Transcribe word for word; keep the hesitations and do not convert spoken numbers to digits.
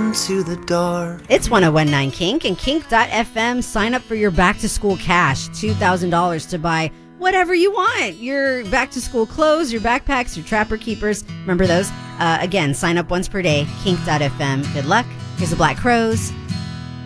to the door. It's one oh one point nine Kink and Kink dot F M. Sign up for your back-to-school cash, two thousand dollars to buy whatever you want. Your back-to-school clothes, your backpacks, your Trapper Keepers. Remember those? Uh, again, sign up once per day, Kink dot F M. Good luck. Here's the Black Crowes.